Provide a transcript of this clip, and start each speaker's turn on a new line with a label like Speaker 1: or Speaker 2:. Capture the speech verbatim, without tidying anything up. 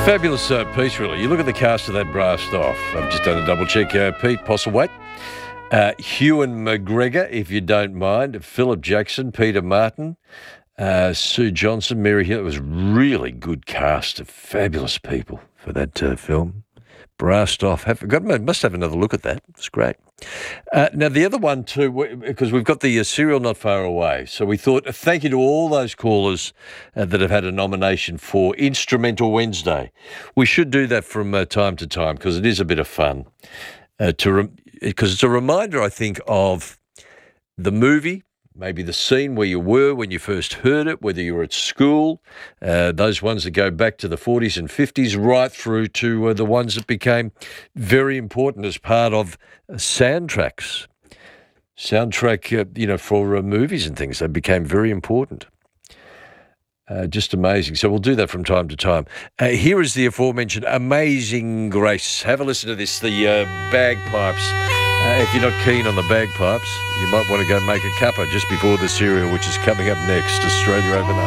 Speaker 1: Fabulous uh, piece, really. You look at the cast of that Brassed Off. I've just done a double check. Uh, Pete Postlethwaite, uh, Ewan McGregor, if you don't mind, Philip Jackson, Peter Martin, uh, Sue Johnson, Mary Hill. It was really good cast of fabulous people for that uh, film. Brassed Off. Have, got, must have another look at that. It's great. Uh, now, the other one too, because we've got the uh, serial not far away, so we thought, uh, thank you to all those callers uh, that have had a nomination for Instrumental Wednesday. We should do that from uh, time to time because it is a bit of fun. Uh, to because re- it's a reminder, I think, of the movie, maybe the scene where you were when you first heard it, whether you were at school, uh, those ones that go back to the forties and fifties, right through to uh, the ones that became very important as part of uh, soundtracks. Soundtrack, uh, you know, for uh, movies and things, they became very important. Uh, just amazing. So we'll do that from time to time. Uh, here is the aforementioned Amazing Grace. Have a listen to this, the uh, bagpipes. Uh, if you're not keen on the bagpipes, you might want to go make a cuppa just before the cereal, which is coming up next, Australia Overnight.